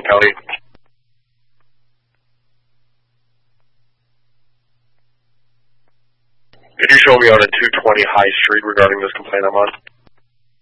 County. Could you show me on a 220 High Street regarding this complaint I'm on?